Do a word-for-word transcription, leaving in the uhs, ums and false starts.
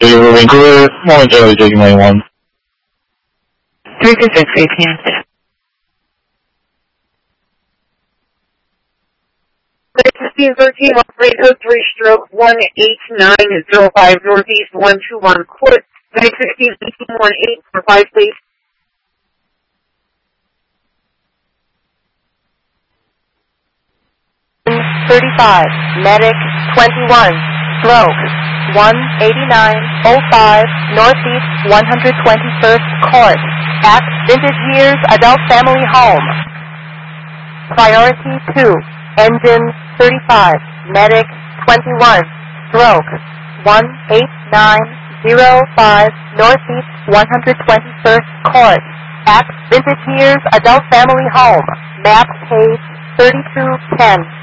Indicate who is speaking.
Speaker 1: Vancouver, momentarily taking lane one.
Speaker 2: three two six, A P M.
Speaker 3: sixteen thirteen, operator three stroke one eight nine zero five northeast one two one court. nine sixteen eighteen one eight for five please.
Speaker 4: thirty-five, medic twenty-one, stroke one eighty-nine oh five northeast one hundred twenty-first court at Vintage Years Adult Family Home. Priority two, engine thirty-five, medic twenty-one, stroke one eight nine oh five northeast one hundred twenty-first court at Vintage Years Adult Family Home. Map page thirty-two ten.